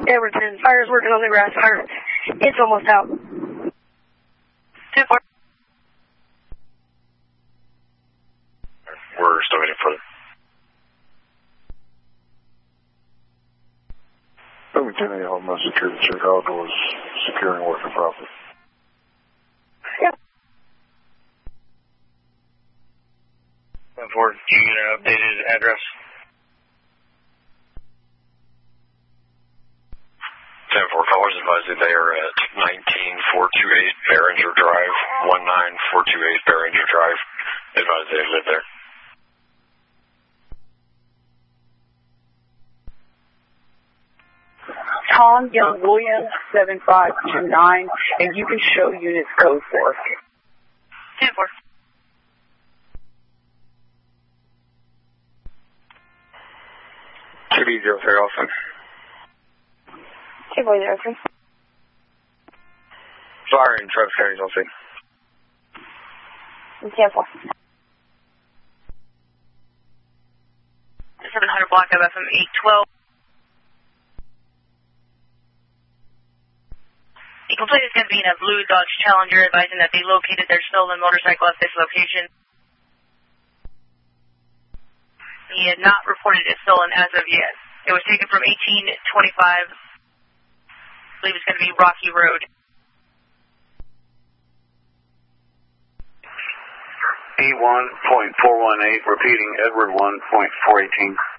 Everton, fire's working on the grass fire. It's almost out. 2-4. We're still waiting for it. 10-8, hold my security check. Outdoors securing working properly. Yep. 10-4, do you get an updated address? 10-4, callers advised that they are at 19428 Behringer Drive, 19428 Behringer Drive. Advised they live there. Tom Young Williams, 7529, and you can show units code 4. 2-4. 2B03 Austin. 2-4-0-3. Fire in Travis County, I'll see. 10-4. 700 block of FM 812. The complaint is going to be in a blue Dodge Challenger, advising that they located their stolen motorcycle at this location. He had not reported it stolen as of yet. It was taken from 1825. I believe it's going to be Rocky Road. E1.418, repeating Edward 1.418.